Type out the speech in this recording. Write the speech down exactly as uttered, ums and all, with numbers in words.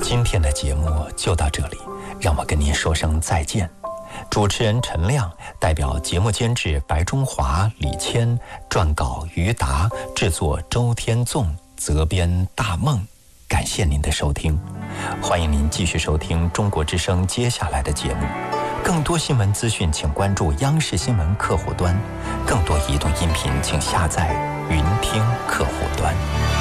今天的节目就到这里，让我跟您说声再见。主持人陈亮代表节目监制白中华、李谦，撰稿于达，制作周天纵，责编大梦。感谢您的收听，欢迎您继续收听中国之声接下来的节目。更多新闻资讯请关注央视新闻客户端，更多移动音频请下载云听客户端。